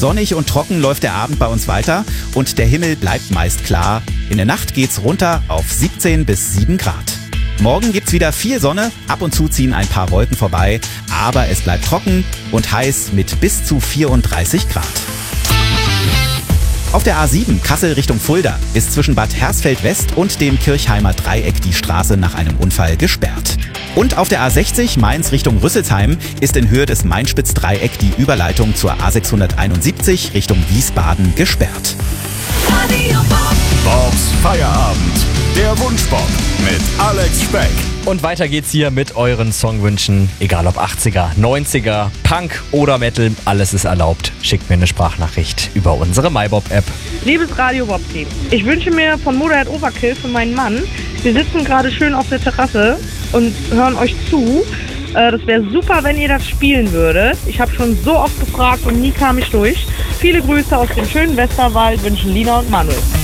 Sonnig und trocken läuft der Abend bei uns weiter und der Himmel bleibt meist klar. In der Nacht geht's runter auf 17 bis 7 Grad. Morgen gibt's wieder viel Sonne, ab und zu ziehen ein paar Wolken vorbei, aber es bleibt trocken und heiß mit bis zu 34 Grad. Auf der A7 Kassel Richtung Fulda ist zwischen Bad Hersfeld West und dem Kirchheimer Dreieck die Straße nach einem Unfall gesperrt. Und auf der A60 Mainz Richtung Rüsselsheim ist in Höhe des Main-Spitz-Dreieck die Überleitung zur A671 Richtung Wiesbaden gesperrt. Bobs Feierabend, der Wunschbob mit Alex Speck. Und weiter geht's hier mit euren Songwünschen, egal ob 80er, 90er, Punk oder Metal, alles ist erlaubt. Schickt mir eine Sprachnachricht über unsere MyBob-App. Liebes Radio Bob-Team, ich wünsche mir von Motorhead Overkill für meinen Mann. Wir sitzen gerade schön auf der Terrasse und hören euch zu. Das wäre super, wenn ihr das spielen würdet. Ich habe schon so oft gefragt und nie kam ich durch. Viele Grüße aus dem schönen Westerwald wünschen Lina und Manuel.